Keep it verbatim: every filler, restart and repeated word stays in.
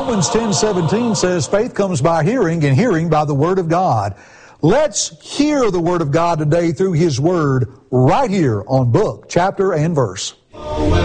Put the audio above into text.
Romans ten seventeen says faith comes by hearing, and hearing by the Word of God. Let's hear the Word of God today through His Word right here on Book, Chapter, and Verse.